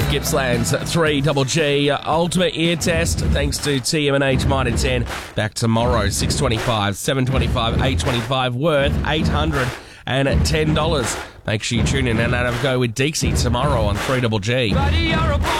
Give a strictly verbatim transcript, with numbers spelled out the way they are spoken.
Gippsland's three Double G Ultimate Ear Test, thanks to T M and H Mitre ten. Back tomorrow, six twenty-five, seven twenty-five, eight twenty-five, worth eight hundred ten dollars. Make sure you tune in and have a go with Deeksy tomorrow on three Double G.